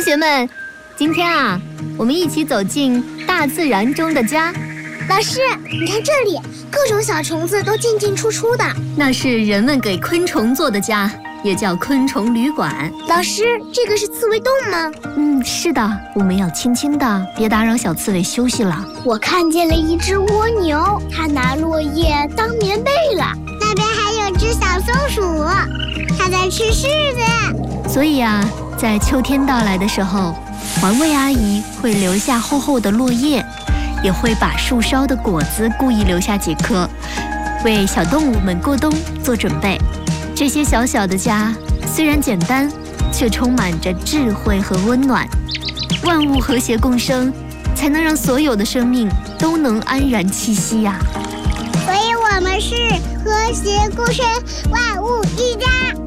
学们，今天我们一起走进大自然中的家。 老师，你看这里，各种小虫子都进进出出的。 那是人们给昆虫做的家，也叫昆虫旅馆。 老师，这个是刺猬洞吗？ 是的，我们要轻轻的，别打扰小刺猬休息了。 我看见了一只蜗牛，它拿落叶当棉被了。那边还有只小松鼠，它在吃柿子。 所以在秋天到来的时候，环卫阿姨会留下厚厚的落叶，也会把树梢的果子故意留下几颗，为小动物们过冬做准备。这些小小的家虽然简单，却充满着智慧和温暖。万物和谐共生，才能让所有的生命都能安然栖息呀。 所以我们是和谐共生，万物一家。